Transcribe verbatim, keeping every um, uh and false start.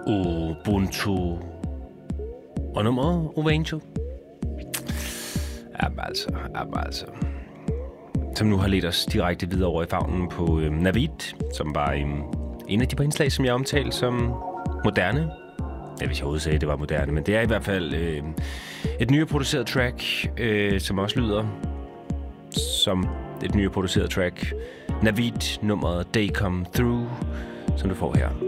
Ubuntu og nummeret Ovangel. Jamen altså, jamen altså. Som nu har ledt os direkte videre over i favnen på øhm, Navid, som var øhm, en af de par indslag, som jeg omtalte som moderne. Ja, hvis jeg overhovedet sagde, at det var moderne, men det er i hvert fald øh, et nyere produceret track, øh, som også lyder som et nyere produceret track. Navid, nummeret They Come Through, som du får her.